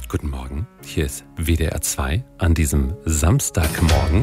Guten Morgen, hier ist WDR 2 an diesem Samstagmorgen.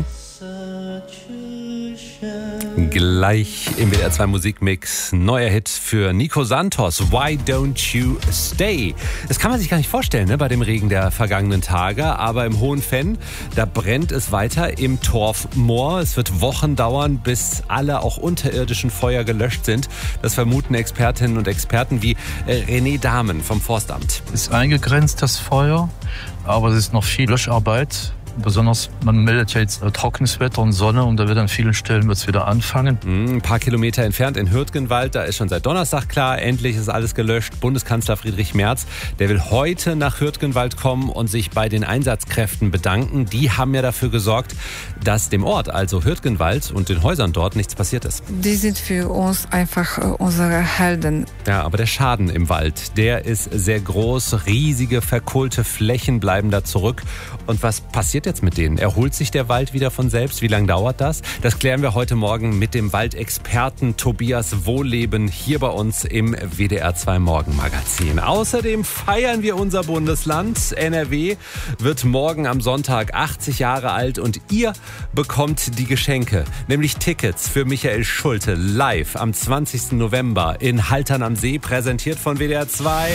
Gleich im WDR 2 Musikmix, neuer Hit für Nico Santos, Why Don't You Stay? Das kann man sich gar nicht vorstellen, ne, bei dem Regen der vergangenen Tage, aber im Hohenfenn, da brennt es weiter im Torfmoor. Es wird Wochen dauern, bis alle auch unterirdischen Feuer gelöscht sind. Das vermuten Expertinnen und Experten wie René Dahmen vom Forstamt. Es ist eingegrenzt, das Feuer, aber es ist noch viel Löscharbeit. Besonders, man meldet ja jetzt trockenes Wetter und Sonne und da wird an vielen Stellen wird's wieder anfangen. Ein paar Kilometer entfernt in Hürtgenwald, da ist schon seit Donnerstag klar, endlich ist alles gelöscht. Bundeskanzler Friedrich Merz, der will heute nach Hürtgenwald kommen und sich bei den Einsatzkräften bedanken. Die haben ja dafür gesorgt, dass dem Ort, also Hürtgenwald und den Häusern dort nichts passiert ist. Die sind für uns einfach unsere Helden. Ja, aber der Schaden im Wald, der ist sehr groß. Riesige verkohlte Flächen bleiben da zurück. Und was passiert jetzt mit denen? Erholt sich der Wald wieder von selbst? Wie lange dauert das? Das klären wir heute Morgen mit dem Waldexperten Tobias Wohlleben hier bei uns im WDR 2 Morgenmagazin. Außerdem feiern wir unser Bundesland. NRW wird morgen am Sonntag 80 Jahre alt und ihr bekommt die Geschenke, nämlich Tickets für Michael Schulte live am 20. November in Haltern am See, präsentiert von WDR 2.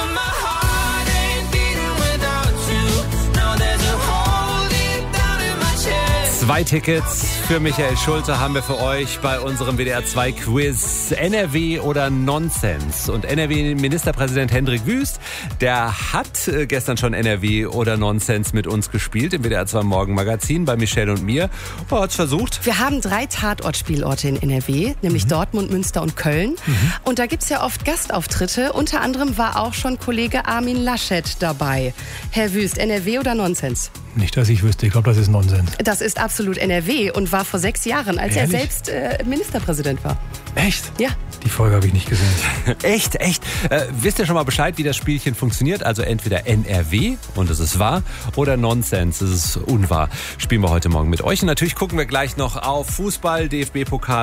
2 Tickets für Michael Schulte haben wir für euch bei unserem WDR 2 Quiz. NRW oder Nonsens? Und NRW-Ministerpräsident Hendrik Wüst, der hat gestern schon NRW oder Nonsens mit uns gespielt im WDR 2 Morgenmagazin bei Michelle und mir. Er hat's versucht. Wir haben 3 Tatortspielorte in NRW, nämlich Dortmund, Münster und Köln. Und da gibt's ja oft Gastauftritte. Unter anderem war auch schon Kollege Armin Laschet dabei. Herr Wüst, NRW oder Nonsens? Nicht, dass ich wüsste. Ich glaube, das ist Nonsens. Das ist absolut NRW und war vor 6 Jahren, als Ehrlich? er selbst Ministerpräsident war. Echt? Ja. Die Folge habe ich nicht gesehen. Echt? Wisst ihr schon mal Bescheid, wie das Spielchen funktioniert? Also entweder NRW, und es ist wahr, oder Nonsens, es ist unwahr. Spielen wir heute Morgen mit euch. Und natürlich gucken wir gleich noch auf Fußball, DFB-Pokal.